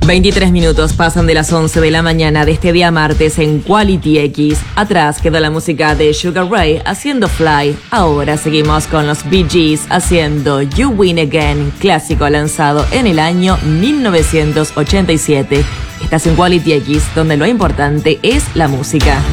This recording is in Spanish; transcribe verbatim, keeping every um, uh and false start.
veintitrés minutos pasan de las once de la mañana de este día martes en Quality X. Atrás quedó la música de Sugar Ray haciendo Fly. Ahora seguimos con los Bee Gees haciendo You Win Again, clásico lanzado en el año mil novecientos ochenta y siete. Estás en Quality X, donde lo importante es la música.